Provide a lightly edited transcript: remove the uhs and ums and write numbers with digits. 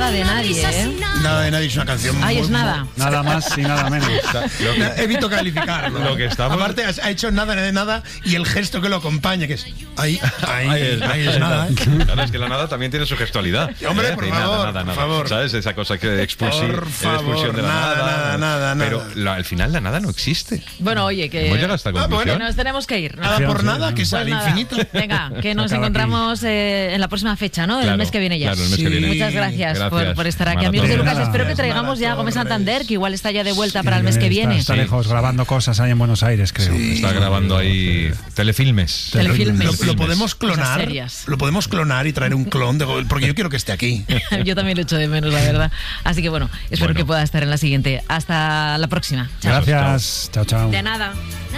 Nada de nadie, ¿eh? Nada de nadie es una canción. Ay, es nada. Nada más y nada menos. Evito calificarlo. Lo que estamos... Aparte, ha hecho nada de nada y el gesto que lo acompaña, que es. Ahí es nada. Claro, es que la nada también tiene su gestualidad. Hombre, por favor, nada. por favor. ¿Sabes? Esa cosa que de expulsión de la nada. Pero al final la nada no existe. Bueno, oye, que... ¿Hemos llegado a esta conclusión? Que nos tenemos que ir, ¿no? Nada por nada, que sea al infinito. Venga, que nos encontramos en la próxima fecha, ¿no? Del mes que viene ya. Claro, el mes que viene. Muchas gracias. Por estar aquí, amigos de Lucas. Espero que traigamos ya a Gómez Santander, que igual está ya de vuelta para el mes que viene. Está lejos grabando cosas ahí en Buenos Aires, creo. Está grabando ahí telefilmes. Lo podemos clonar. Lo podemos clonar y traer un clon, porque yo quiero que esté aquí. Yo también lo echo de menos, la verdad. Así que bueno, espero que pueda estar en la siguiente. Hasta la próxima. Chao. Gracias. Chao. De nada.